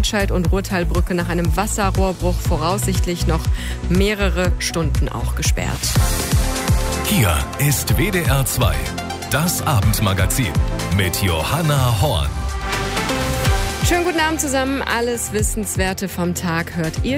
Watscheid- und Ruhrtalbrücke nach einem Wasserrohrbruch voraussichtlich noch mehrere Stunden auch gesperrt. Hier ist WDR 2, das Abendmagazin mit Johanna Horn. Schönen guten Abend zusammen. Alles Wissenswerte vom Tag hört ihr